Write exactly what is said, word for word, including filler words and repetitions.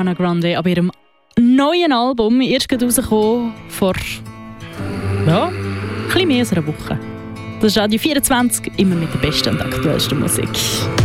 Ariana Grande ab ihrem neuen Album, erst gerade rausgekommen vor ja, ein bisschen mehr als einer Woche. Das ist Radio vierundzwanzig, immer mit der besten und aktuellsten Musik.